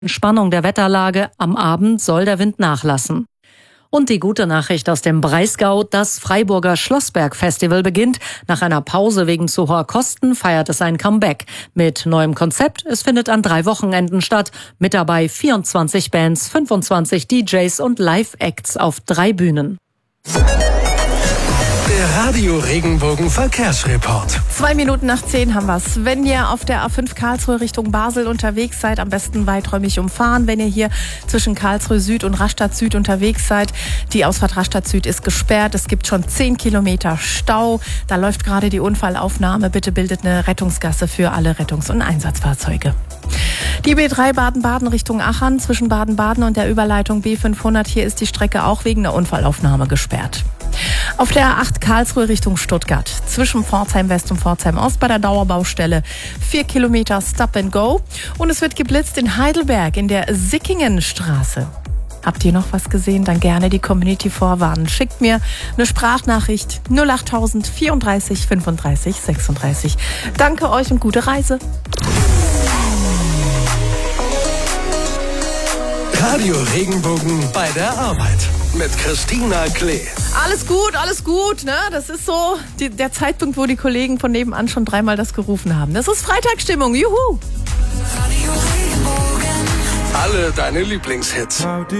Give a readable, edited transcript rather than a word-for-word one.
Spannung der Wetterlage, am Abend soll der Wind nachlassen. Und die gute Nachricht aus dem Breisgau, das Freiburger Schlossberg-Festival beginnt. Nach einer Pause wegen zu hoher Kosten feiert es ein Comeback. Mit neuem Konzept, es findet an 3 Wochenenden statt. Mit dabei 24 Bands, 25 DJs und Live-Acts auf 3 Bühnen. Der Radio Regenbogen Verkehrsreport. 9:02 haben wir's. Wenn ihr auf der A5 Karlsruhe Richtung Basel unterwegs seid, am besten weiträumig umfahren. Wenn ihr hier zwischen Karlsruhe Süd und Rastatt Süd unterwegs seid, die Ausfahrt Rastatt Süd ist gesperrt. Es gibt schon 10 Kilometer Stau. Da läuft gerade die Unfallaufnahme. Bitte bildet eine Rettungsgasse für alle Rettungs- und Einsatzfahrzeuge. Die B3 Baden-Baden Richtung Aachen zwischen Baden-Baden und der Überleitung B500. Hier ist die Strecke auch wegen der Unfallaufnahme gesperrt. Auf der A8 Karlsruhe Richtung Stuttgart zwischen Pforzheim West und Pforzheim Ost bei der Dauerbaustelle 4 Kilometer Stop and Go. Und es wird geblitzt in Heidelberg in der Sickingenstraße. Habt ihr noch was gesehen? Dann gerne die Community vorwarnen. Schickt mir eine Sprachnachricht 08000 34 35 36. Danke euch und gute Reise. Radio Regenbogen bei der Arbeit mit Christina Klee. Alles gut, ne? Das ist so der Zeitpunkt, wo die Kollegen von nebenan schon 3-mal das gerufen haben. Das ist Freitagsstimmung, juhu! Alle deine Lieblingshits.